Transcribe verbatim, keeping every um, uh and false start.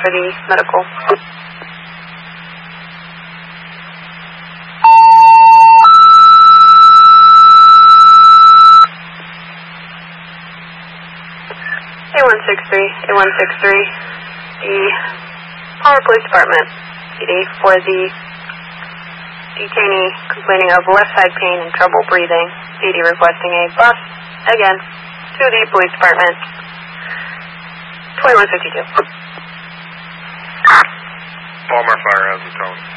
for the medical. A one six three, A one six three, the Palmer Police Department, P D, for the detainee complaining of left side pain and trouble breathing. P D requesting a bus, again, to the police department. twenty-one fifty-two. Palmer Fire has the tone.